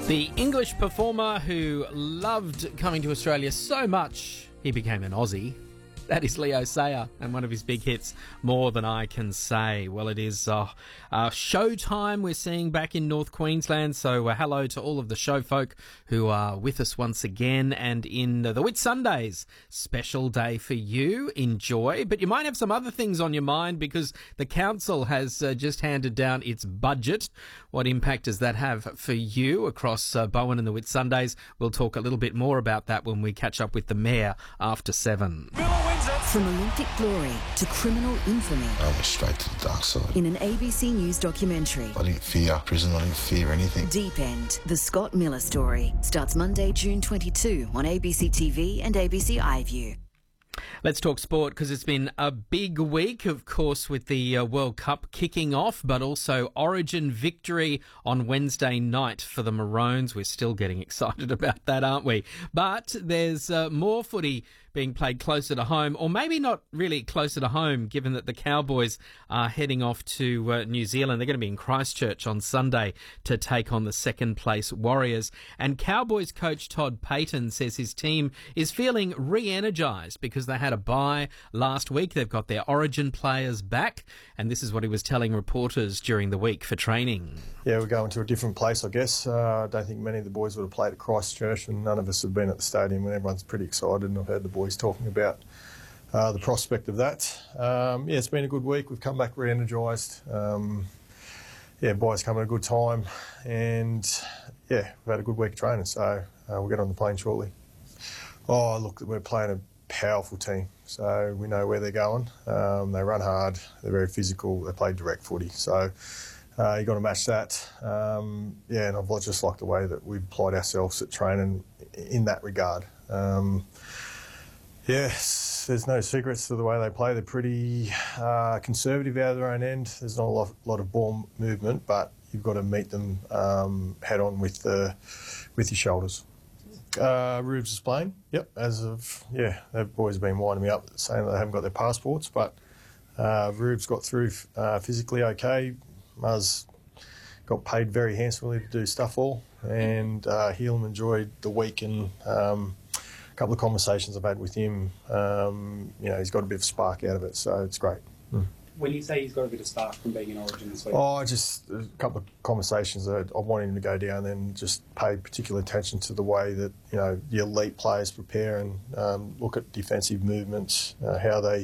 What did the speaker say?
The English performer who loved coming to Australia so much, he became an Aussie. That is Leo Sayer, and one of his big hits, More Than I Can Say. Well, it is showtime we're seeing back in North Queensland, so hello to all of the show folk who are with us once again, and in the Whitsundays, special day for you. Enjoy, but you might have some other things on your mind because the council has just handed down its budget. What impact does that have for you across Bowen and the Whitsundays? We'll talk a little bit more about that when we catch up with the Mayor after 7. From Olympic glory to criminal infamy. I went straight to the dark side. In an ABC News documentary. I didn't fear prison, I didn't fear anything. Deep End, the Scott Miller story. Starts Monday, June 22 on ABC TV and ABC iView. Let's talk sport because it's been a big week, of course, with the World Cup kicking off, but also Origin victory on Wednesday night for the Maroons. We're still getting excited about that, aren't we? But there's more footy being played closer to home, or maybe not really closer to home, given that the Cowboys are heading off to New Zealand. They're going to be in Christchurch on Sunday to take on the second-place Warriors. And Cowboys coach Todd Payten says his team is feeling re-energised because they had a bye last week. They've got their Origin players back, and this is what he was telling reporters during the week for training. Yeah, we're going to a different place, I guess. I don't think many of the boys would have played at Christchurch, and none of us have been at the stadium, and everyone's pretty excited, and I've heard the boys talking about the prospect of that. It's been a good week. We've come back re-energised. Boys come at a good time, and we've had a good week of training, so we'll get on the plane shortly. Oh, look, we're playing a powerful team, so we know where they're going. They run hard, they're very physical, they play direct footy, so you've got to match that. And I've just liked the way that we've applied ourselves at training in that regard. Yes, there's no secrets to the way they play. They're pretty conservative out of their own end. There's not a lot of ball movement, but you've got to meet them head on with your shoulders. Rubes is playing. Yep, the boys have been winding me up saying that they haven't got their passports, but Rubes got through physically okay. Muzz got paid very handsomely to do stuff all, and Helam enjoyed the week, and couple of conversations I've had with him, he's got a bit of spark out of it, so it's great. When you say he's got a bit of spark from being in Origin this week? Just a couple of conversations that I want him to go down and just pay particular attention to the way that, the elite players prepare and look at defensive movements, how they